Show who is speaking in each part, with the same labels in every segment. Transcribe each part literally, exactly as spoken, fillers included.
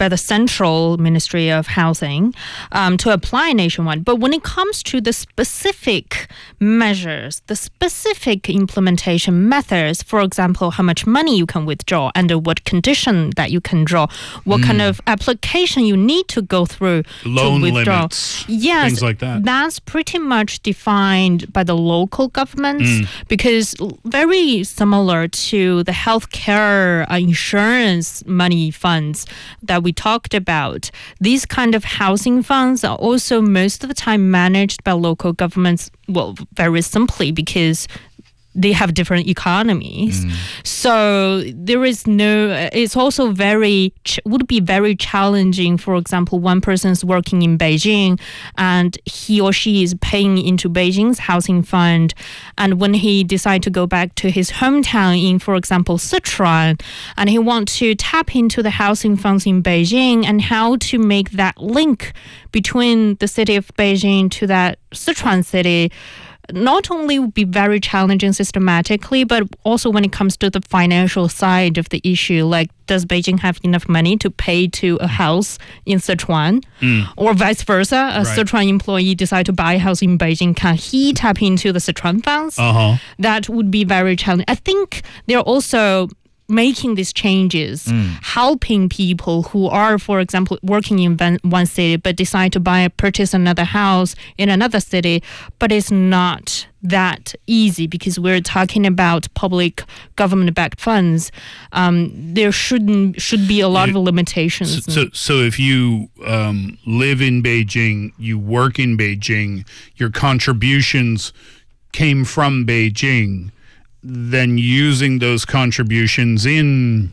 Speaker 1: by the Central Ministry of Housing um, to apply nationwide. But when it comes to the specific measures, the specific implementation methods, for example, how much money you can withdraw, under what condition that you can draw, what mm. kind of application you need to go through
Speaker 2: loan
Speaker 1: to withdraw.
Speaker 2: limits,
Speaker 1: yes,
Speaker 2: things like that.
Speaker 1: That's pretty much defined by the local governments mm. because very similar to the healthcare uh, insurance money funds that we talked about. These kind of housing funds are also most of the time managed by local governments, well, very simply because they have different economies. Mm. So there is no, it's also very, would be very challenging. For example, one person is working in Beijing and he or she is paying into Beijing's housing fund. And when he decides to go back to his hometown in, for example, Sichuan, and he wants to tap into the housing funds in Beijing and how to make that link between the city of Beijing to that Sichuan city, not only would be very challenging systematically, but also when it comes to the financial side of the issue, like does Beijing have enough money to pay to a house in Sichuan? Mm. Or vice versa, a right. Sichuan employee decide to buy a house in Beijing, can he tap into the Sichuan funds? Uh-huh. That would be very challenging. I think they're also making these changes, mm. helping people who are, for example, working in one city but decide to buy purchase another house in another city, but it's not that easy because we're talking about public government-backed funds. Um, there shouldn't should be a lot it, of limitations.
Speaker 2: So, so, so if you um, live in Beijing, you work in Beijing, your contributions came from Beijing, then using those contributions in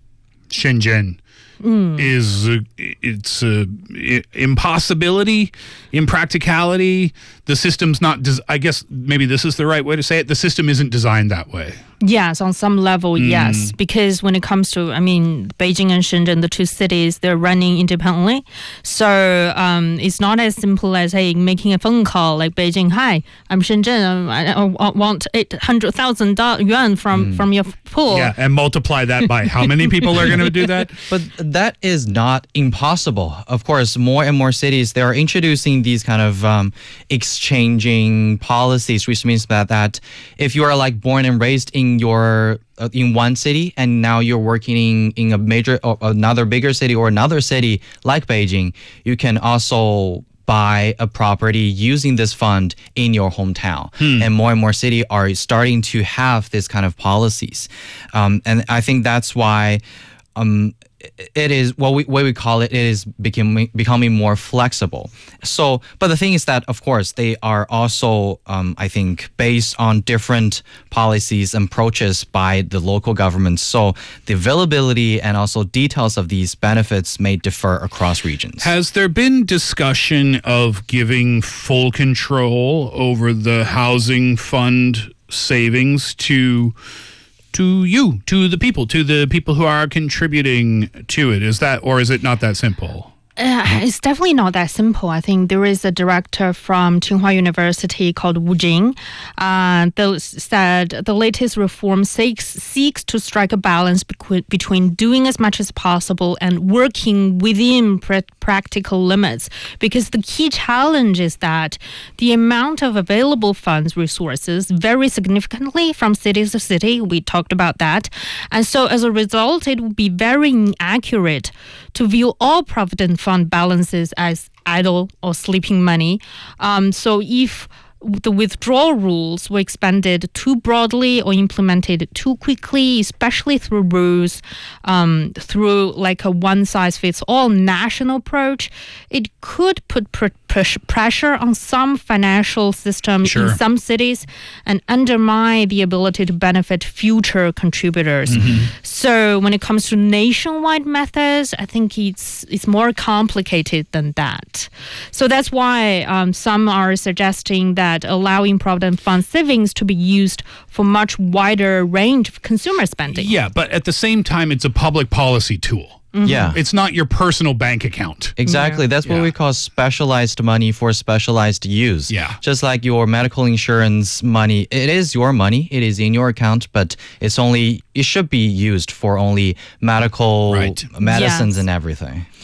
Speaker 2: Shenzhen mm. is a, it's a impossibility, impracticality. The system's not, des- I guess maybe this is the right way to say it. The system isn't designed that way.
Speaker 1: Yes, on some level, mm. yes. Because when it comes to, I mean, Beijing and Shenzhen, the two cities, they're running independently. So um, it's not as simple as, hey, making a phone call like Beijing, hi, I'm Shenzhen, I, I want eight hundred thousand yuan from, mm. from your pool.
Speaker 2: Yeah, and multiply that by how many people are going to do that?
Speaker 3: But that is not impossible. Of course, more and more cities, they are introducing these kind of um, exchanging policies, which means that, that if you are like born and raised in your uh, in one city and now you're working in, in a major or another bigger city or another city like Beijing, you can also buy a property using this fund in your hometown. Hmm. And more and more cities are starting to have this kind of policies. Um, and I think that's why um, it is what we what we call it, it is becoming becoming more flexible. So, but the thing is that, of course, they are also, um, I think, based on different policies and approaches by the local governments. So the availability and also details of these benefits may differ across regions.
Speaker 2: Has there been discussion of giving full control over the housing fund savings to to you, to the people, to the people who are contributing to it? Is that, or is it not that simple?
Speaker 1: Uh, it's definitely not that simple. I think there is a director from Tsinghua University called Wu Jing uh, that said the latest reform seeks, seeks to strike a balance bequ- between doing as much as possible and working within pr- practical limits. Because the key challenge is that the amount of available funds resources vary significantly from city to city. We talked about that. And so as a result, it would be very inaccurate to view all provident fund balances as idle or sleeping money. Um, so if the withdrawal rules were expanded too broadly or implemented too quickly, especially through rules, um, through like a one-size-fits-all national approach, it could put pr- pr- pressure on some financial systems sure. in some cities and undermine the ability to benefit future contributors. Mm-hmm. So when it comes to nationwide methods, I think it's it's more complicated than that. So that's why um, some are suggesting that allowing provident fund savings to be used for much wider range of consumer spending.
Speaker 2: Yeah, but at the same time, it's a public policy tool.
Speaker 3: Mm-hmm. Yeah.
Speaker 2: It's not your personal bank account.
Speaker 3: Exactly. Yeah. That's what yeah. we call specialized money for specialized use.
Speaker 2: Yeah.
Speaker 3: Just like your medical insurance money, it is your money, it is in your account, but it's only, it should be used for only medical
Speaker 2: right.
Speaker 3: medicines
Speaker 1: yes.
Speaker 3: and everything.